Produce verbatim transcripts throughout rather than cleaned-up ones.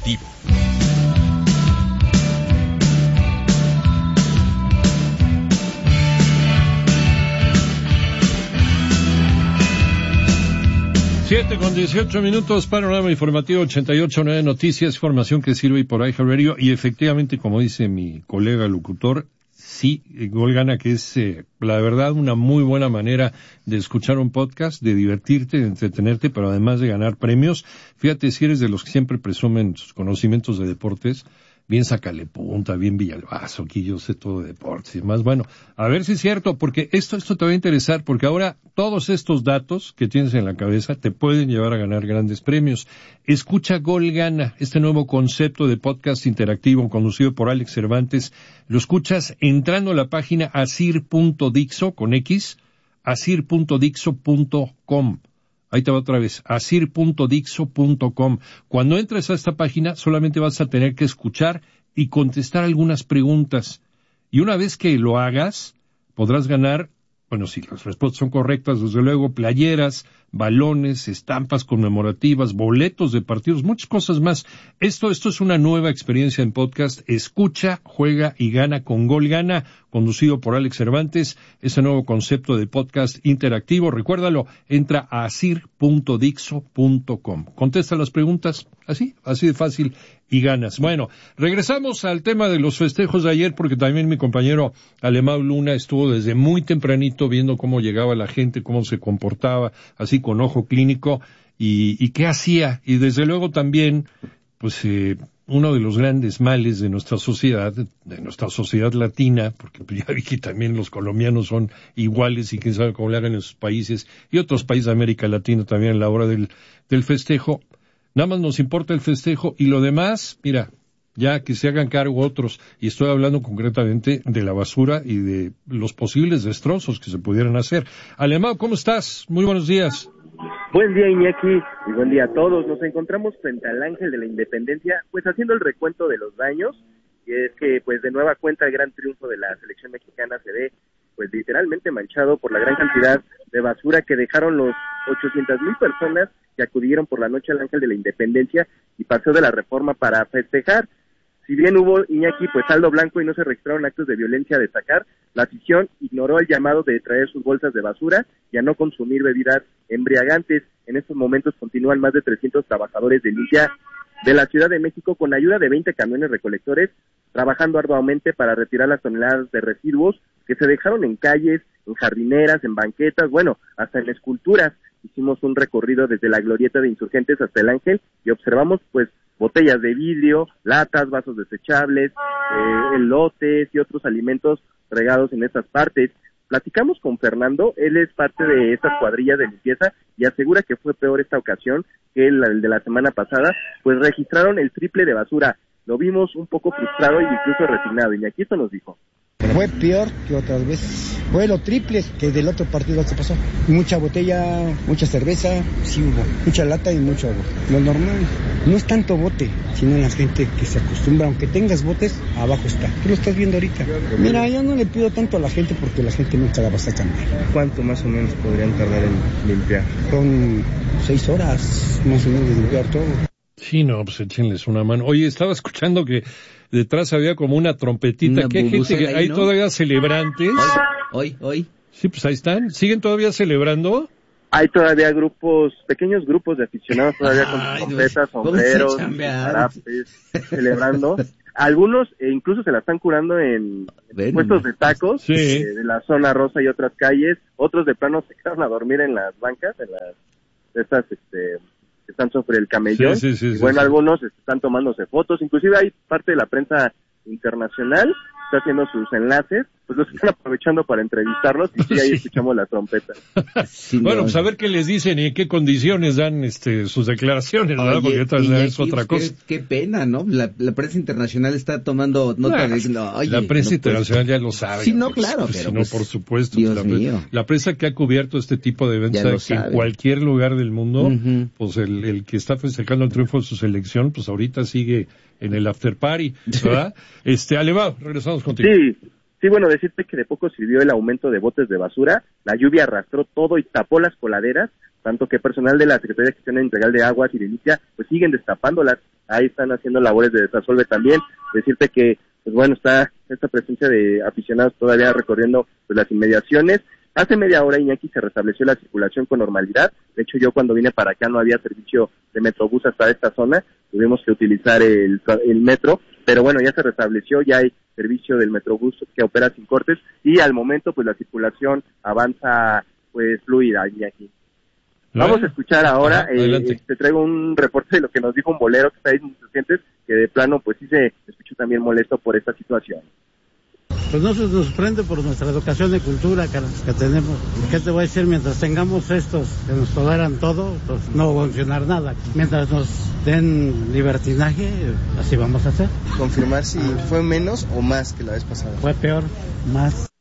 Deportivo. Siete con dieciocho minutos, panorama informativo ochenta y ocho punto nueve Noticias, información que sirve por iHeartRadio. Y efectivamente, como dice mi colega locutor, sí, Gol Gana, que es, eh, la verdad, una muy buena manera de escuchar un podcast, de divertirte, de entretenerte, pero además de ganar premios. Fíjate, si eres de los que siempre presumen sus conocimientos de deportes, bien Sácale Punta, bien Villalbazo, aquí yo sé todo de deportes y demás. Bueno, a ver si es cierto, porque esto, esto te va a interesar, porque ahora todos estos datos que tienes en la cabeza te pueden llevar a ganar grandes premios. Escucha Gol Gana, este nuevo concepto de podcast interactivo conducido por Alex Cervantes. Lo escuchas entrando a la página asir punto dixo con X, asir punto dixo punto com. Ahí te va otra vez, asir punto dixo punto com. Cuando entres a esta página, solamente vas a tener que escuchar y contestar algunas preguntas. Y una vez que lo hagas, podrás ganar, bueno, si las respuestas son correctas, desde luego, playeras, balones, estampas conmemorativas, boletos de partidos, muchas cosas más. Esto, esto es una nueva experiencia en podcast. Escucha, juega y gana con Gol Gana, conducido por Alex Cervantes, ese nuevo concepto de podcast interactivo. Recuérdalo, entra a asir punto dixo punto com. Contesta las preguntas, así, así de fácil, y ganas. Bueno, regresamos al tema de los festejos de ayer, porque también mi compañero Alemão Luna estuvo desde muy tempranito viendo cómo llegaba la gente, cómo se comportaba, así con ojo clínico, y, y qué hacía. Y desde luego también, pues, eh, uno de los grandes males de nuestra sociedad, de nuestra sociedad latina, porque ya vi que también los colombianos son iguales y quién sabe cómo le hagan en sus países, y otros países de América Latina también a la hora del, del festejo. Nada más nos importa el festejo y lo demás, mira, ya que se hagan cargo otros, y estoy hablando concretamente de la basura y de los posibles destrozos que se pudieran hacer. Alemão, ¿cómo estás? Muy buenos días. Buen día, Iñaki, y buen día a todos. Nos encontramos frente al Ángel de la Independencia, pues haciendo el recuento de los daños, y es que, pues de nueva cuenta, el gran triunfo de la selección mexicana se ve, pues literalmente manchado por la gran cantidad de basura que dejaron los ochocientas mil personas que acudieron por la noche al Ángel de la Independencia y Paseo de la Reforma para festejar. Si bien hubo, Iñaki, pues saldo blanco y no se registraron actos de violencia a destacar, la afición ignoró el llamado de traer sus bolsas de basura y a no consumir bebidas embriagantes. En estos momentos continúan más de trescientos trabajadores de limpia de la Ciudad de México con ayuda de veinte camiones recolectores, trabajando arduamente para retirar las toneladas de residuos que se dejaron en calles, en jardineras, en banquetas, bueno, hasta en esculturas. Hicimos un recorrido desde la glorieta de Insurgentes hasta el Ángel y observamos, pues, botellas de vidrio, latas, vasos desechables, eh, elotes y otros alimentos regados en estas partes. Platicamos con Fernando, él es parte de estas cuadrillas de limpieza y asegura que fue peor esta ocasión que el, el de la semana pasada, pues registraron el triple de basura. Lo vimos un poco frustrado e incluso resignado, y aquí esto nos dijo. Fue peor que otras veces, fue lo triple que del otro partido que pasó. Mucha botella, mucha cerveza, sí hubo, mucha lata y mucho agua. Lo normal, no es tanto bote, sino la gente que se acostumbra, aunque tengas botes, abajo está. Tú lo estás viendo ahorita. Mira, yo no le pido tanto a la gente porque la gente nunca la va a sacar. ¿Cuánto más o menos podrían tardar en limpiar? Son seis horas más o menos de limpiar todo. Sí, no, pues échenles una mano. Oye, estaba escuchando que detrás había como una trompetita. Una ¿Qué gente que ahí, hay ¿no? todavía celebrantes? Hoy, hoy. Sí, pues ahí están. ¿Siguen todavía celebrando? Hay todavía grupos, pequeños grupos de aficionados todavía con Ay, trompetas, Dios, sombreros, vamos a chambear. zarapes, celebrando. Algunos eh, incluso se la están curando en Ven. puestos de tacos, Sí. eh, de la zona rosa y otras calles. Otros de plano se quedaron a dormir en las bancas, en las estas este que están sobre el camellón. Sí, sí, sí, y sí, bueno, sí. algunos están tomándose fotos, inclusive hay parte de la prensa internacional está haciendo sus enlaces, pues los están aprovechando para entrevistarlos y sí, ahí Sí. escuchamos la trompeta. Sí, Bueno, no. pues a ver qué les dicen y en qué condiciones dan este sus declaraciones, ¿verdad? Oye, Porque otra y vez es aquí, otra pues, cosa. Qué, qué pena, ¿no? La, la prensa internacional está tomando nota Ah, de... No, oye, la prensa no, internacional ya lo sabe. Sí, no, pues, claro, pues, pero sí, pues, no, por supuesto. Dios la, pre- mío. la prensa que ha cubierto este tipo de eventos Ya lo sabe que en sabe. cualquier lugar del mundo, Ujú. pues el, el que está festejando el triunfo de su selección, pues ahorita sigue en el after party, ¿verdad? este, Alemão, regresamos contigo. Sí, sí, bueno, decirte que de poco sirvió el aumento de botes de basura, la lluvia arrastró todo y tapó las coladeras, tanto que personal de la Secretaría de Gestión Integral de Aguas y de Limpia, pues siguen destapándolas. ahí están haciendo labores de desasolve también. Decirte que, pues bueno, está esta presencia de aficionados todavía recorriendo pues, las inmediaciones. Hace media hora, Iñaki, se restableció la circulación con normalidad. De hecho, yo cuando vine para acá no había servicio de Metrobús hasta esta zona. Tuvimos que utilizar el, el metro, pero bueno, ya se restableció, ya hay servicio del Metrobús que opera sin cortes y al momento, pues la circulación avanza, pues fluida, Iñaki. Vamos a escuchar ahora, Ajá, eh, te traigo un reporte de lo que nos dijo un bolero que está ahí muchos clientes, que de plano, pues sí se escuchó también molesto por esta situación. Pues no se nos sorprende por nuestra educación y cultura que, que tenemos. ¿Qué te voy a decir? Mientras tengamos estos que nos toleran todo, pues no va a funcionar nada. Mientras nos den libertinaje, así vamos a hacer. Confirmar si fue menos o más que la vez pasada. Fue peor, más.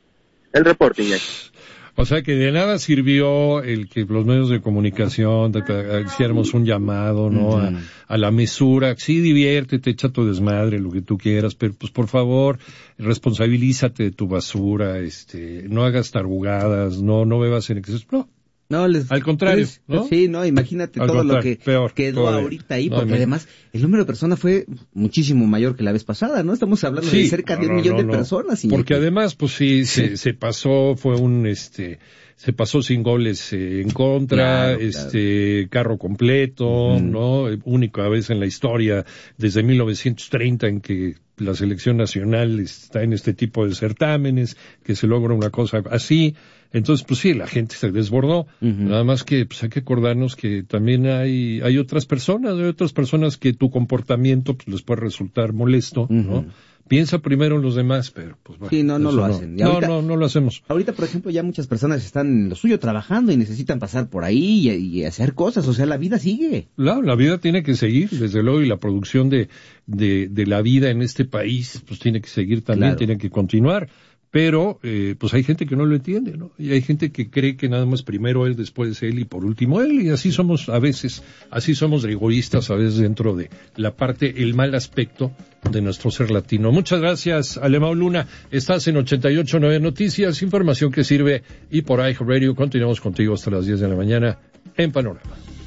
El reporte, Iñaki. O sea que de nada sirvió el que los medios de comunicación de que hiciéramos un llamado, ¿no? Uh-huh. a, a la mesura. Sí, diviértete, echa tu desmadre, lo que tú quieras, pero pues por favor, responsabilízate de tu basura, este, no hagas tarugadas, no, no bebas en exceso, no. No, les, al contrario, les, ¿no? Sí, no, imagínate al todo lo que peor, quedó todavía. ahorita ahí, no, porque me... además el número de personas fue muchísimo mayor que la vez pasada, ¿no? Estamos hablando sí, de cerca no, de un no, millón no, de no. personas. Porque Iñaki. además, pues sí, sí. Se, se pasó, fue un, este, se pasó sin goles eh, en contra, claro, este, claro. carro completo, uh-huh. ¿no? Única vez en la historia, desde mil novecientos treinta en que la selección nacional está en este tipo de certámenes, que se logra una cosa así. Entonces, pues sí, la gente se desbordó. Uh-huh. Nada más que pues hay que acordarnos que también hay hay otras personas, hay otras personas que tu comportamiento pues les puede resultar molesto, uh-huh. ¿no? Piensa primero en los demás, pero pues bueno. Sí, no, no lo no. hacen. No, ahorita, no, no lo hacemos. Ahorita, por ejemplo, ya muchas personas están en lo suyo trabajando y necesitan pasar por ahí y, y hacer cosas, o sea, la vida sigue. La, la vida tiene que seguir, desde luego, y la producción de, de, de la vida en este país, pues tiene que seguir también, claro. tiene que continuar. Pero, eh, pues hay gente que no lo entiende, ¿no? Y hay gente que cree que nada más primero él, después él y por último él, y así somos a veces, así somos de egoístas a veces dentro de la parte, el mal aspecto de nuestro ser latino. Muchas gracias, Alemão Luna. Estás en ochenta y ocho punto nueve Noticias, información que sirve, y por iHeartRadio continuamos contigo hasta las diez de la mañana en Panorama.